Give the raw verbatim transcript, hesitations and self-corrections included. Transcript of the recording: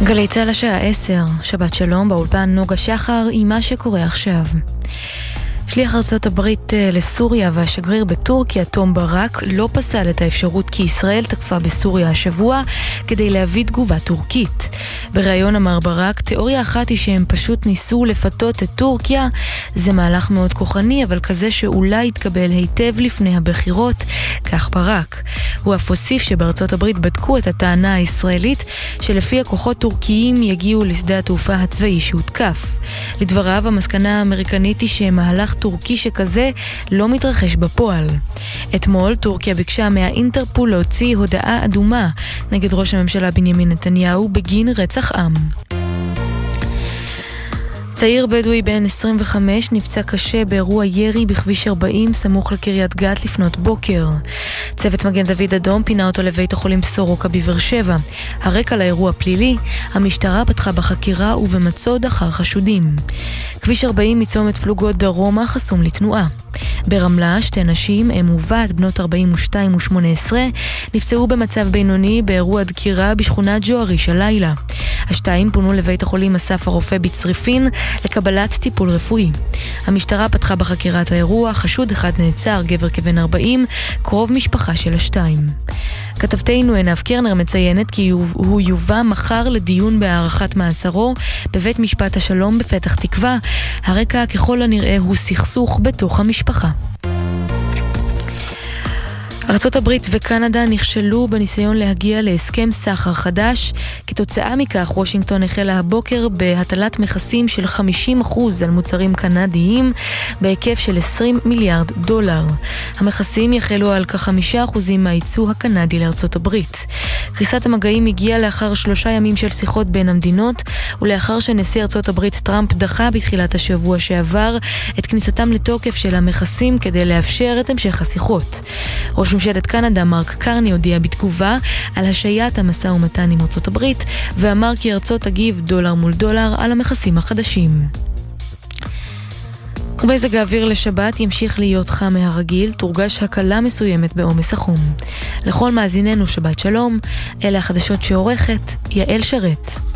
גלי צהל השעה עשר, שבת שלום, באולפן נוגה שחר עם מה שקורה עכשיו. שליח ארצות הברית לסוריה והשגריר בטורקיה תום ברק לא פסל את האפשרות כי ישראל תקפה בסוריה השבוע כדי להביא תגובה טורקית. בראיון אמר ברק, תיאוריה אחת היא שהם פשוט ניסו לפתות את טורקיה, זה מהלך מאוד כוחני אבל כזה שאולי יתקבל היטב לפני הבחירות, כך ברק. הוא אף הוסיף שבארצות הברית בדקו את הטענה הישראלית שלפי הכוחות טורקיים יגיעו לשדה התעופה הצבאי שהותקף. לדבריו, המסקנה האמריקנית היא שמהלך טורקי שכזה לא מתרחש בפועל. אתמול טורקיה ביקשה מהאינטרפול להוציא הודעה אדומה נגד ראש הממשלה בנימין נתניהו בגין רצח עם. צעיר בדואי בן עשרים וחמש נפצע קשה באירוע ירי בכביש ארבעים סמוך לקריית גת לפנות בוקר. צוות מגן דוד אדום פינה אותו לבית החולים סורוקה בבאר שבע. הרקע לאירוע פלילי, המשטרה פתחה בחקירה ובמצוד אחר חשודים. כביש ארבעים מצומת פלוגות דרומה חסום לתנועה. ברמלה שתי נשים, אם ובת, בנות ארבעים ושתיים ושמונה עשרה, נפצעו במצב בינוני באירוע דקירה בשכונת ג'ואריש הלילה. השתיים פונו לבית החולים אסף הרופא בצריפין לקבלת טיפול רפואי. המשטרה פתחה בחקירת האירוע, חשוד אחד נעצר, גבר כבן ארבעים, קרוב משפחה של השתיים. כתבתנו עינב קרנר מציינת כי הוא יובא מחר לדיון בהארכת מעצרו בבית משפט השלום בפתח תקווה. הרקע ככל הנראה הוא סכסוך בתוך המשפחה. ארצות הברית וקנדה נכשלו בניסיון להגיע להסכם סחר חדש. כתוצאה מכך, וושינגטון החלה הבוקר בהטלת מכסים של חמישים אחוז על מוצרים קנדיים בהיקף של עשרים מיליארד דולר. המכסים יחלו על כ-חמישה אחוזים מהייצוא הקנדי לארצות הברית. קריסת המגעים הגיעה לאחר שלושה ימים של שיחות בין המדינות, ולאחר שנשיא ארצות הברית טראמפ דחה בתחילת השבוע שעבר את כניסתם לתוקף של המכסים כדי לאפשר את המשך השיחות. ראש ממשלת קנדה מרק קרני הודיע בתגובה על השעיית המשא ומתן עם ארצות הברית, ואמר כי ארצות תגיב דולר מול דולר על המכסים החדשים. ובמזג האוויר לשבת ימשיך להיות חם מהרגיל, תורגש הקלה מסוימת בעומס החום. לכל מאזיננו שבת שלום, אלה החדשות שעורכת יעל שרת.